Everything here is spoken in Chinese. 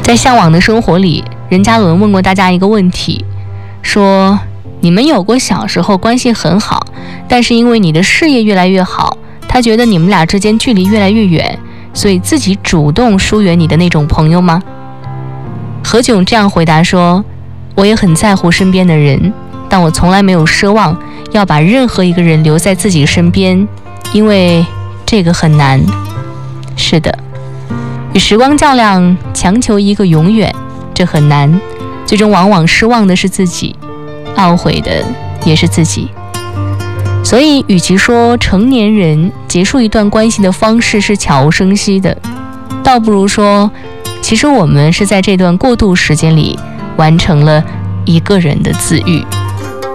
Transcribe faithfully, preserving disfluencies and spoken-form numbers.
在向往的生活里，任嘉伦问过大家一个问题，说你们有过小时候关系很好，但是因为你的事业越来越好，他觉得你们俩之间距离越来越远，所以自己主动疏远你的那种朋友吗？何炅这样回答说，我也很在乎身边的人，但我从来没有奢望要把任何一个人留在自己身边，因为这个很难。是的，与时光较量，强求一个永远，这很难，最终往往失望的是自己，懊悔的也是自己。所以与其说成年人结束一段关系的方式是悄无声息的，倒不如说其实我们是在这段过渡时间里完成了一个人的自愈。